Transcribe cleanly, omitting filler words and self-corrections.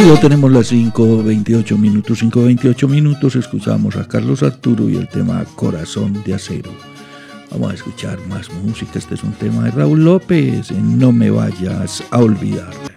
Cuando tenemos las 5:28 minutos, escuchamos a Carlos Arturo y el tema Corazón de Acero. Vamos a escuchar más música. Este es un tema de Raúl López, No me vayas a olvidar.